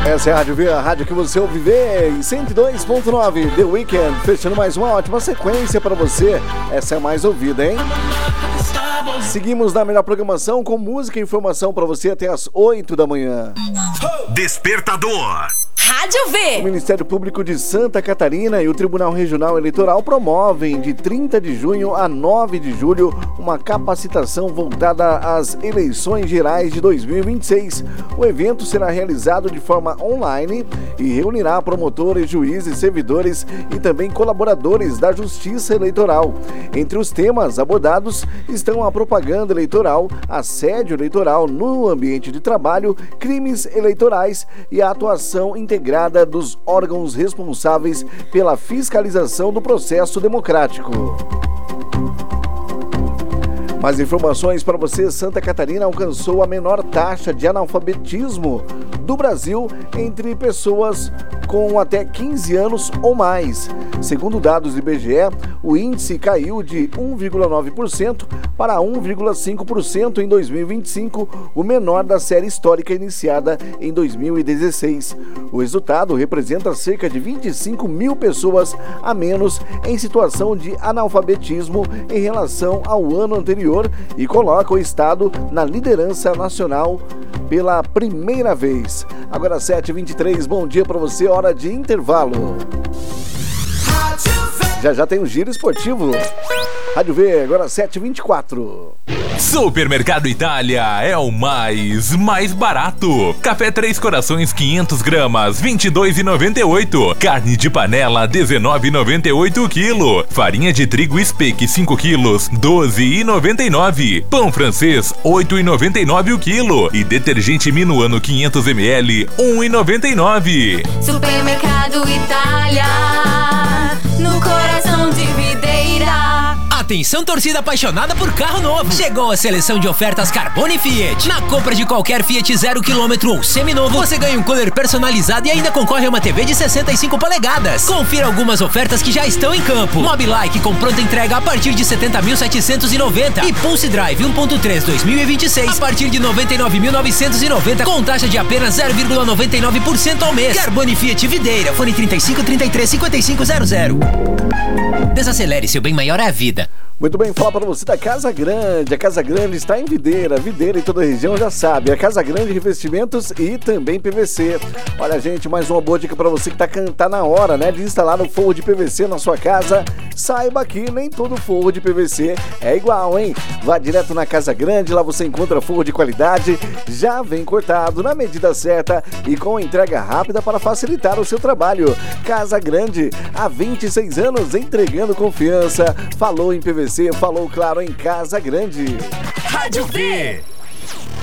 Essa é a Rádio V, a rádio que você ouve ver em 102.9, The Weeknd, fechando mais uma ótima sequência para você. Essa é a mais ouvida, hein? Seguimos na melhor programação com música e informação para você até as 8 da manhã. Despertador. Rádio V. O Ministério Público de Santa Catarina e o Tribunal Regional Eleitoral promovem de 30 de junho a 9 de julho uma capacitação voltada às eleições gerais de 2026. O evento será realizado de forma online e reunirá promotores, juízes, servidores e também colaboradores da Justiça Eleitoral. Entre os temas abordados estão a propaganda eleitoral, assédio eleitoral no ambiente de trabalho, crimes eleitorais e a atuação integrada dos órgãos responsáveis pela fiscalização do processo democrático. Mais informações para você. Santa Catarina alcançou a menor taxa de analfabetismo do Brasil entre pessoas com até 15 anos ou mais. Segundo dados do IBGE, o índice caiu de 1,9% para 1,5% em 2025, o menor da série histórica iniciada em 2016. O resultado representa cerca de 25 mil pessoas a menos em situação de analfabetismo em relação ao ano anterior e coloca o estado na liderança nacional pela primeira vez. Agora 7h23, bom dia para você, hora de intervalo. Já tem um giro esportivo. Rádio V, agora 7h24. Supermercado Itália é o mais barato. Café Três Corações 500 gramas, 22,98. Carne de panela, 19,98 o quilo. Farinha de trigo Speck 5 quilos, 12,99. Pão francês, 8,99 o quilo. E detergente Minuano 500 ml, 1,99. Supermercado Itália, no coração de Videira. Atenção, torcida apaixonada por carro novo. Chegou a seleção de ofertas Carbone Fiat. Na compra de qualquer Fiat 0 km ou seminovo, você ganha um cooler personalizado e ainda concorre a uma TV de 65 polegadas. Confira algumas ofertas que já estão em campo. Mobilike com pronta entrega a partir de 70.790 e Pulse Drive 1.3 2026 a partir de 99.990 com taxa de apenas 0,99% ao mês. Carbone Fiat Videira, fone 35 33 5500. Desacelere, seu bem maior é a vida. Muito bem, fala para você da Casa Grande. A Casa Grande está em Videira em toda a região já sabe. A Casa Grande Revestimentos e também PVC. Olha, gente, mais uma boa dica para você que tá na hora, né, de instalar o forro de PVC na sua casa. Saiba que nem todo forro de PVC é igual, hein? Vá direto na Casa Grande, lá você encontra forro de qualidade, já vem cortado na medida certa e com entrega rápida para facilitar o seu trabalho. Casa Grande, há 26 anos entregando confiança. Falou em PVC, falou claro em Casa Grande. Rádio V.